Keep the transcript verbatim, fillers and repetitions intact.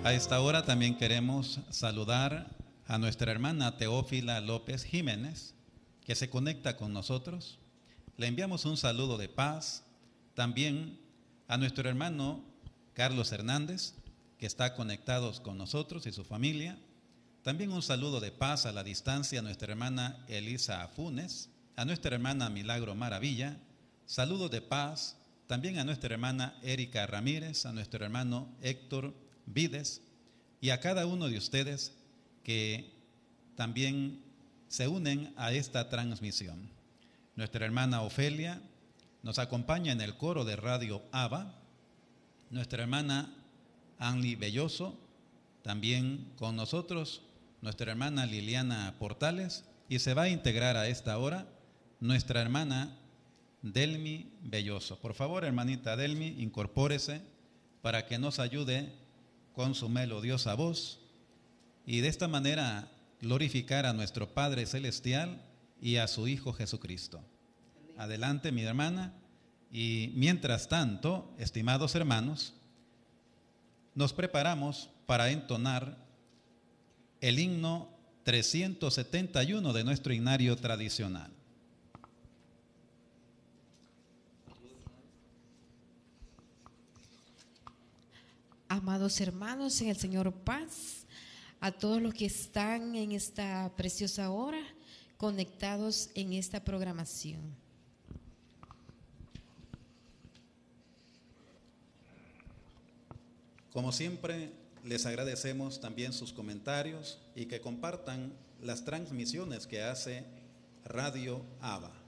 A esta hora también queremos saludar a nuestra hermana Teófila López Jiménez, que se conecta con nosotros. Le enviamos un saludo de paz. También a nuestro hermano Carlos Hernández, que está conectado con nosotros y su familia. También un saludo de paz a la distancia a nuestra hermana Elisa Funes, a nuestra hermana Milagro Maravilla. Saludo de paz también a nuestra hermana Erika Ramírez, a nuestro hermano Héctor Vides y a cada uno de ustedes que también se unen a esta transmisión. Nuestra hermana Ofelia nos acompaña en el coro de Radio Abba. Nuestra hermana Anli Belloso también con nosotros. Nuestra hermana Liliana Portales, y se va a integrar a esta hora nuestra hermana Delmi Belloso. Por favor, hermanita Delmi, incorpórese para que nos ayude con su melodiosa voz y de esta manera glorificar a nuestro Padre Celestial y a su Hijo Jesucristo. Adelante, mi hermana. Y mientras tanto, estimados hermanos, nos preparamos para entonar el himno trescientos setenta y uno de nuestro himnario tradicional. Amados hermanos en el Señor, paz a todos los que están en esta preciosa hora conectados en esta programación. Como siempre, les agradecemos también sus comentarios y que compartan las transmisiones que hace Radio Abba.